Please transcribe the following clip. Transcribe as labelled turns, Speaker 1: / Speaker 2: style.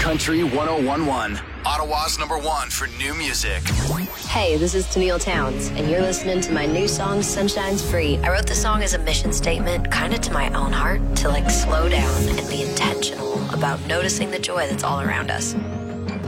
Speaker 1: Country 1011. Ottawa's #1 for new music.
Speaker 2: Hey, this is Tennille Towns, and you're listening to my new song, Sunshine's Free. I wrote the song as a mission statement, kind of to my own heart, to slow down and be intentional about noticing the joy that's all around us.